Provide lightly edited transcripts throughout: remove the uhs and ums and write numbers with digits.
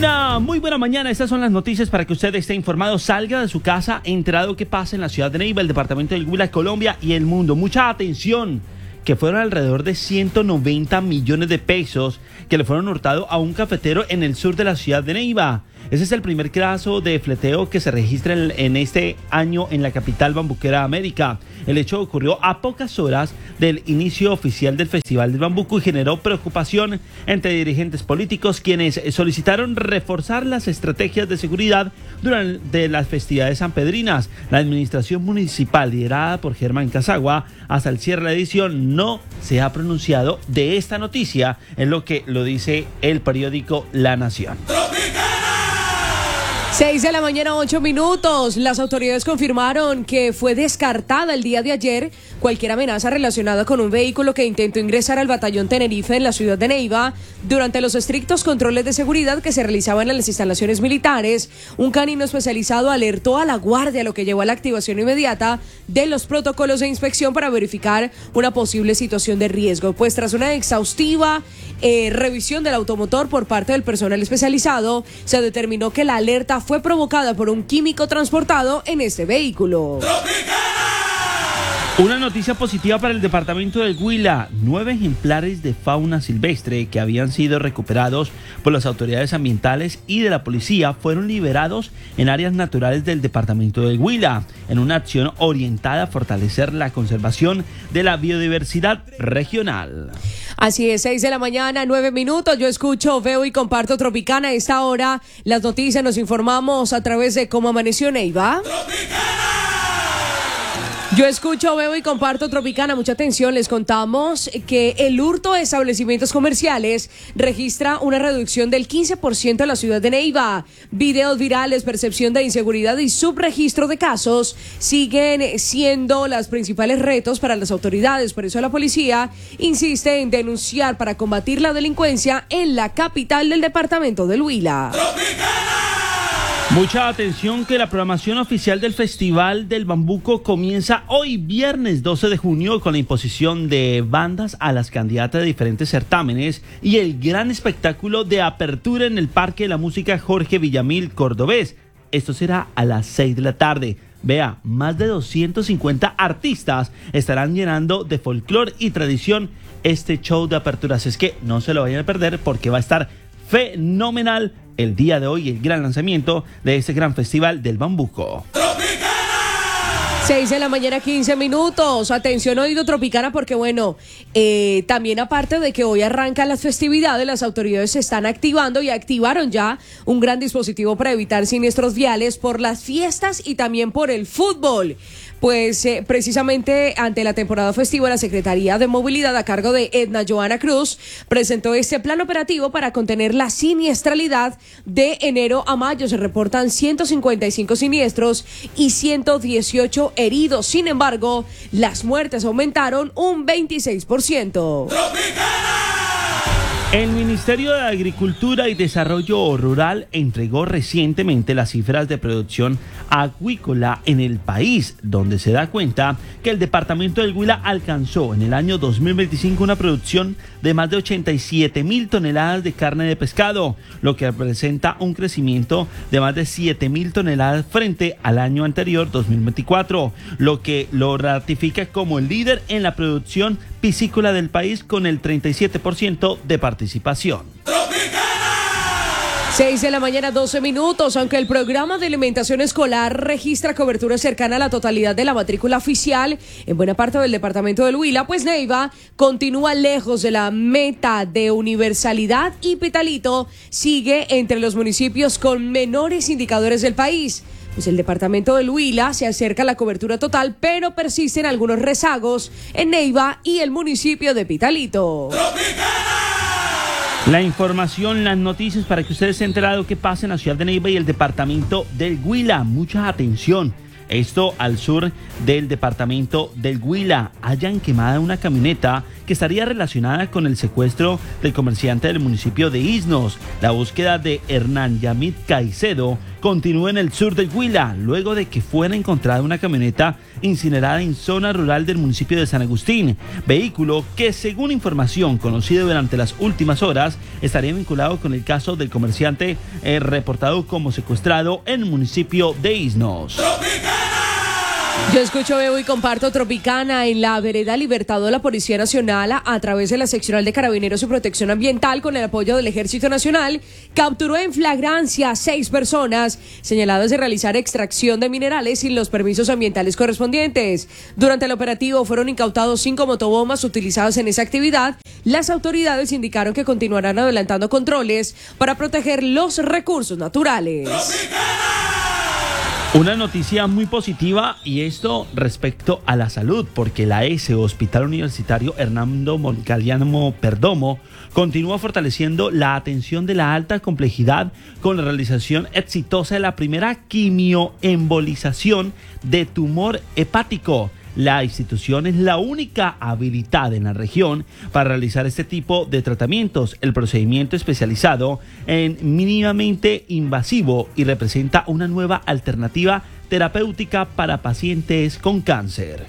Una muy buena mañana, estas son las noticias para que usted esté informado, salga de su casa enterado qué pasa en la ciudad de Neiva, el departamento del Huila, Colombia y el mundo. Mucha atención, que fueron alrededor de 190 millones de pesos que le fueron hurtados a un cafetero en el sur de la ciudad de Neiva. Ese es el primer caso de fleteo que se registra en este año en la capital bambuquera de América. El hecho ocurrió a pocas horas del inicio oficial del Festival del Bambuco y generó preocupación entre dirigentes políticos, quienes solicitaron reforzar las estrategias de seguridad durante las festividades sanpedrinas. La administración municipal, liderada por Germán Casagua, hasta el cierre de la edición no se ha pronunciado de esta noticia, en lo que lo dice el periódico La Nación. 6 de la mañana, 8 minutos. Las autoridades confirmaron que fue descartada el día de ayer cualquier amenaza relacionada con un vehículo que intentó ingresar al batallón Tenerife en la ciudad de Neiva. Durante los estrictos controles de seguridad que se realizaban en las instalaciones militares, un canino especializado alertó a la guardia, lo que llevó a la activación inmediata de los protocolos de inspección para verificar una posible situación de riesgo. Pues tras una exhaustiva revisión del automotor por parte del personal especializado, se determinó que la alerta fue provocada por un químico transportado en este vehículo. Una noticia positiva para el departamento del Huila. 9 ejemplares de fauna silvestre que habían sido recuperados por las autoridades ambientales y de la policía fueron liberados en áreas naturales del departamento del Huila, en una acción orientada a fortalecer la conservación de la biodiversidad regional. Así es, 6 de la mañana, 9 minutos. Yo escucho, veo y comparto Tropicana. A esta hora las noticias nos informamos a través de Cómo Amaneció Neiva. Yo escucho, veo y comparto Tropicana. Mucha atención, les contamos que el hurto de establecimientos comerciales registra una reducción del 15% en la ciudad de Neiva. Videos virales, percepción de inseguridad y subregistro de casos siguen siendo los principales retos para las autoridades. Por eso la policía insiste en denunciar para combatir la delincuencia en la capital del departamento del Huila. Mucha atención, que la programación oficial del Festival del Bambuco comienza hoy viernes 12 de junio con la imposición de bandas a las candidatas de diferentes certámenes y el gran espectáculo de apertura en el Parque de la Música Jorge Villamil Cordobés. Esto será a las 6 de la tarde. Vea, más de 250 artistas estarán llenando de folclore y tradición este show de aperturas. Es que no se lo vayan a perder porque va a estar fenomenal el día de hoy, el gran lanzamiento de este gran festival del Bambuco. 6 de la mañana, 15 minutos. Atención, oído Tropicana, porque bueno, también aparte de que hoy arrancan las festividades, las autoridades se están activando y activaron ya un gran dispositivo para evitar siniestros viales por las fiestas y también por el fútbol. Pues precisamente ante la temporada festiva, la Secretaría de Movilidad a cargo de Edna Joana Cruz presentó este plan operativo para contener la siniestralidad. De enero a mayo se reportan 155 siniestros y 118 heridos. Sin embargo, las muertes aumentaron un 26%. El Ministerio de Agricultura y Desarrollo Rural entregó recientemente las cifras de producción acuícola en el país, donde se da cuenta que el departamento del Huila alcanzó en el año 2025 una producción de más de 87.000 toneladas de carne de pescado, lo que representa un crecimiento de más de 7.000 toneladas frente al año anterior, 2024, lo que lo ratifica como el líder en la producción piscícola del país con el 37% de participación. 6 de la mañana, 12 minutos. Aunque el programa de alimentación escolar registra cobertura cercana a la totalidad de la matrícula oficial en buena parte del departamento del Huila, pues Neiva continúa lejos de la meta de universalidad y Pitalito sigue entre los municipios con menores indicadores del país. Pues el departamento del Huila se acerca a la cobertura total, pero persisten algunos rezagos en Neiva y el municipio de Pitalito. La información, las noticias para que ustedes se enteren qué pasa en la ciudad de Neiva y el departamento del Huila. Mucha atención. Esto al sur del departamento del Huila. Hayan quemada una camioneta que estaría relacionada con el secuestro del comerciante del municipio de Isnos. La búsqueda de Hernán Yamit Caicedo continúa en el sur del Huila, luego de que fuera encontrada una camioneta incinerada en zona rural del municipio de San Agustín, vehículo que, según información conocida durante las últimas horas, estaría vinculado con el caso del comerciante reportado como secuestrado en el municipio de Isnos. Yo escucho, veo y comparto Tropicana. En la vereda Libertador, la Policía Nacional, a través de la Seccional de Carabineros y Protección Ambiental, con el apoyo del Ejército Nacional, capturó en flagrancia a 6 personas señaladas de realizar extracción de minerales sin los permisos ambientales correspondientes. Durante el operativo fueron incautados 5 motobombas utilizadas en esa actividad. Las autoridades indicaron que continuarán adelantando controles para proteger los recursos naturales. Una noticia muy positiva, y esto respecto a la salud, porque la ESE, Hospital Universitario Hernando Moncaliano Perdomo, continúa fortaleciendo la atención de la alta complejidad con la realización exitosa de la primera quimioembolización de tumor hepático. La institución es la única habilitada en la región para realizar este tipo de tratamientos. El procedimiento especializado en mínimamente invasivo y representa una nueva alternativa terapéutica para pacientes con cáncer.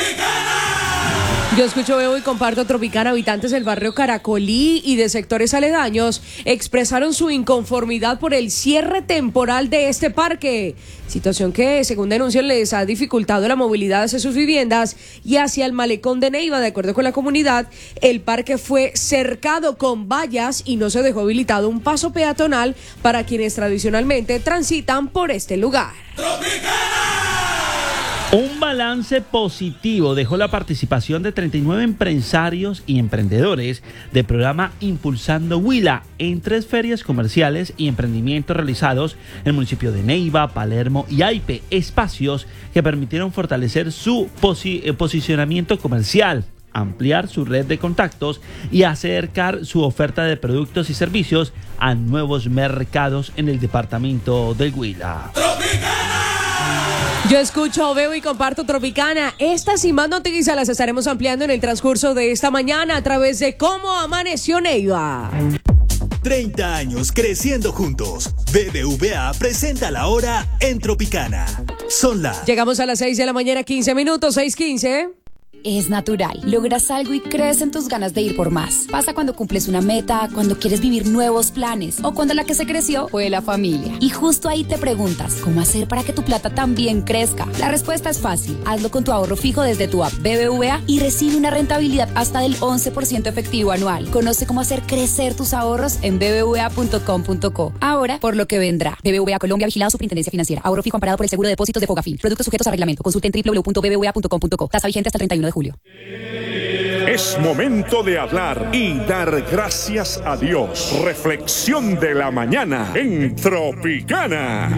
Yo escucho, veo y comparto Tropicana. Habitantes del barrio Caracolí y de sectores aledaños expresaron su inconformidad por el cierre temporal de este parque, situación que, según denuncian, les ha dificultado la movilidad hacia sus viviendas y hacia el malecón de Neiva. De acuerdo con la comunidad, el parque fue cercado con vallas y no se dejó habilitado un paso peatonal para quienes tradicionalmente transitan por este lugar. Un balance positivo dejó la participación de 39 empresarios y emprendedores del programa Impulsando Huila en 3 ferias comerciales y emprendimientos realizados en el municipio de Neiva, Palermo y Aipe, espacios que permitieron fortalecer su posicionamiento comercial, ampliar su red de contactos y acercar su oferta de productos y servicios a nuevos mercados en el departamento del Huila. Yo escucho, veo y comparto Tropicana. Estas y más noticias las estaremos ampliando en el transcurso de esta mañana a través de Cómo Amaneció Neiva. 30 años creciendo juntos. BBVA presenta la hora en Tropicana. Son las... Llegamos a las 6 de la mañana, 15 minutos, 6:15. Es natural. Logras algo y crees en tus ganas de ir por más. Pasa cuando cumples una meta, cuando quieres vivir nuevos planes o cuando la que se creció fue la familia. Y justo ahí te preguntas, ¿cómo hacer para que tu plata también crezca? La respuesta es fácil. Hazlo con tu ahorro fijo desde tu app BBVA y recibe una rentabilidad hasta del 11% efectivo anual. Conoce cómo hacer crecer tus ahorros en bbva.com.co. Ahora, por lo que vendrá. BBVA Colombia, vigilado Superintendencia Financiera. Ahorro fijo amparado por el seguro de depósitos de Fogafín. Productos sujetos a reglamento. Consulte en www.bbva.com.co. Tasa vigente hasta el 31 de julio. Es momento de hablar y dar gracias a Dios. Reflexión de la mañana en Tropicana.